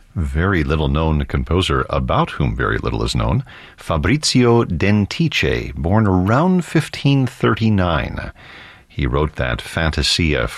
very little known composer about whom very little is known, Fabrizio Dentice, born around 1539. He wrote that Fantasia